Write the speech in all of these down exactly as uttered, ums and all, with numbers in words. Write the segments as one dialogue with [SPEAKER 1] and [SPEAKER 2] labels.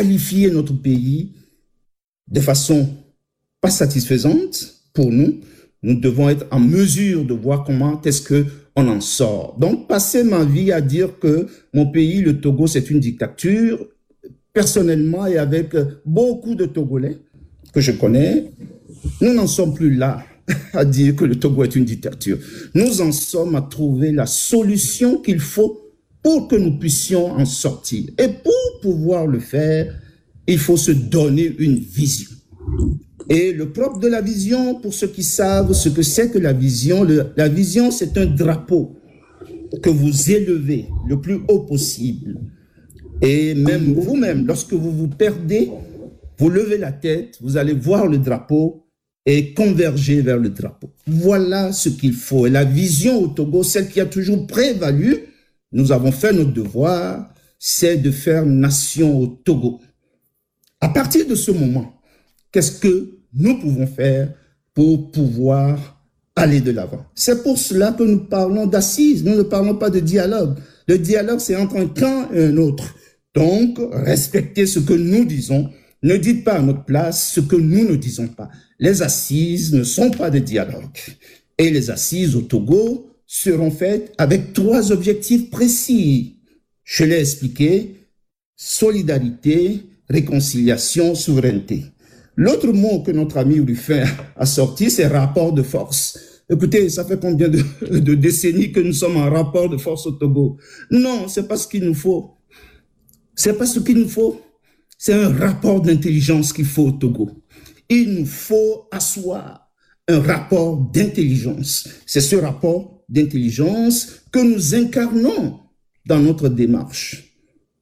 [SPEAKER 1] qualifier notre pays de façon pas satisfaisante pour nous. Nous devons être en mesure de voir comment est-ce qu'on en sort. Donc, passer ma vie à dire que mon pays, le Togo, c'est une dictature, personnellement et avec beaucoup de Togolais que je connais, nous n'en sommes plus là à dire que le Togo est une dictature. Nous en sommes à trouver la solution qu'il faut pour que nous puissions en sortir. Et pour pouvoir le faire, il faut se donner une vision. Et le propre de la vision, pour ceux qui savent ce que c'est que la vision, le, la vision, c'est un drapeau que vous élevez le plus haut possible. Et même vous-même, lorsque vous vous perdez, vous levez la tête, vous allez voir le drapeau et converger vers le drapeau. Voilà ce qu'il faut. Et la vision au Togo, celle qui a toujours prévalu, nous avons fait notre devoir, c'est de faire nation au Togo. À partir de ce moment, qu'est-ce que nous pouvons faire pour pouvoir aller de l'avant? C'est pour cela que nous parlons d'assises, nous ne parlons pas de dialogue. Le dialogue, c'est entre un camp et un autre. Donc, respectez ce que nous disons. Ne dites pas à notre place ce que nous ne disons pas. Les assises ne sont pas des dialogues. Et les assises au Togo seront faites avec trois objectifs précis. Je l'ai expliqué, solidarité, réconciliation, souveraineté. L'autre mot que notre ami Ruffin a sorti, c'est rapport de force. Écoutez, ça fait combien de, de décennies que nous sommes en rapport de force au Togo? Non, c'est pas ce qu'il nous faut. C'est pas ce qu'il nous faut. C'est un rapport d'intelligence qu'il faut au Togo. Il nous faut asseoir un rapport d'intelligence. C'est ce rapport d'intelligence que nous incarnons dans notre démarche.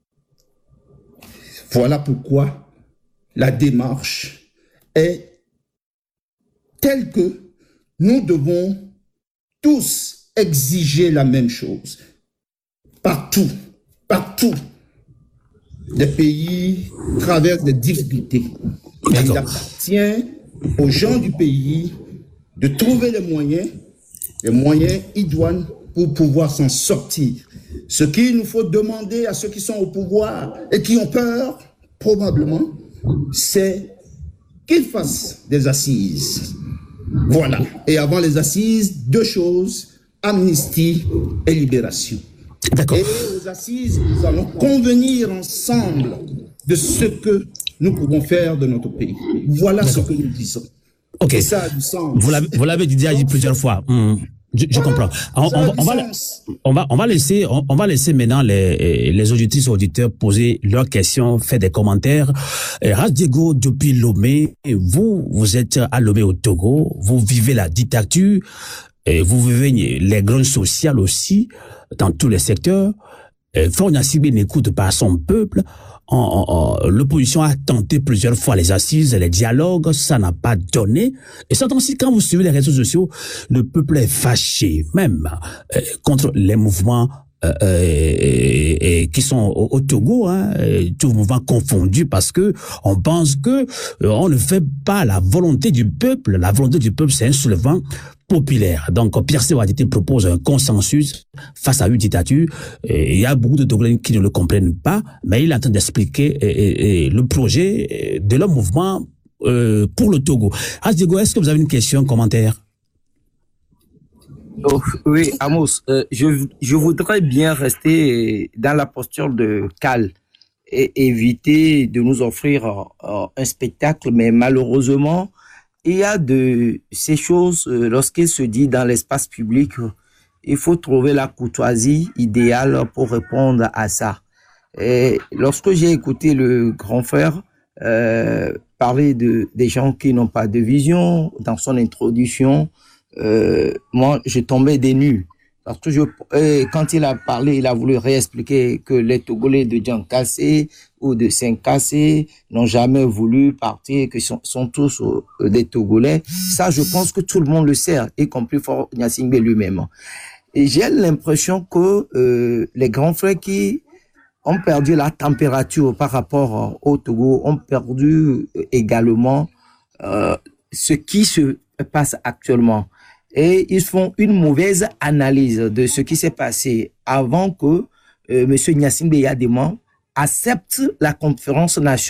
[SPEAKER 1] Voilà pourquoi la démarche est telle que nous devons tous exiger la même chose. Partout, partout, les pays traversent des difficultés. Et il appartient aux gens du pays de trouver les moyens, les moyens idoines pour pouvoir s'en sortir. Ce qu'il nous faut demander à ceux qui sont au pouvoir et qui ont peur, probablement, c'est qu'ils fassent des assises. Voilà. Et avant les assises, deux choses, amnistie et libération.
[SPEAKER 2] D'accord.
[SPEAKER 1] Et aux assises, nous allons convenir ensemble de ce que nous pouvons faire de notre pays. Voilà ce que nous disons.
[SPEAKER 2] Ok.
[SPEAKER 1] Et ça a du sens.
[SPEAKER 2] Vous l'avez, vous l'avez déjà dit plusieurs fois. Mmh. Je, je comprends. On, on, on, va, on va, on va laisser, on, on va laisser maintenant les, les auditrices et auditeurs poser leurs questions, faire des commentaires. Ras Diego, depuis Lomé, vous, vous êtes à Lomé au Togo, vous vivez la dictature, et vous vivez les grandes sociales aussi, dans tous les secteurs. Faure Gnassingbé n'écoute pas son peuple. L'opposition a tenté plusieurs fois les assises, les dialogues, ça n'a pas donné. Et ça aussi, quand vous suivez les réseaux sociaux, le peuple est fâché, même euh, contre les mouvements euh, et, et, qui sont au, au Togo, hein, tous mouvements confondus, parce que on pense que euh, on ne fait pas la volonté du peuple. La volonté du peuple, c'est un soulèvement populaire. Donc, Pierre Séwadité propose un consensus face à une dictature. Et il y a beaucoup de Togolais qui ne le comprennent pas, mais il est en train d'expliquer et, et, et le projet de leur mouvement euh, pour le Togo. Ras Diego, est-ce que vous avez une question, un commentaire?
[SPEAKER 3] Oh, oui, Amos, euh, je, je voudrais bien rester dans la posture de calme et éviter de nous offrir euh, un spectacle, mais malheureusement, il y a de ces choses, euh, lorsqu'il se dit dans l'espace public, euh, il faut trouver la courtoisie idéale pour répondre à ça. Et lorsque j'ai écouté le grand frère euh, parler de des gens qui n'ont pas de vision dans son introduction, euh, moi, je tombais des nues. Parce que je, euh, quand il a parlé, il a voulu réexpliquer que les Togolais de Djankassé ou de Senkassé n'ont jamais voulu partir, que sont, sont tous euh, des Togolais. Ça, je pense que tout le monde le sait, y compris Faure Gnassingbé lui-même. Et j'ai l'impression que euh, les grands frères qui ont perdu la température par rapport au Togo ont perdu également euh, ce qui se passe actuellement. Et ils font une mauvaise analyse de ce qui s'est passé avant que euh, M. Gnassingbé Eyadema accepte la conférence nationale.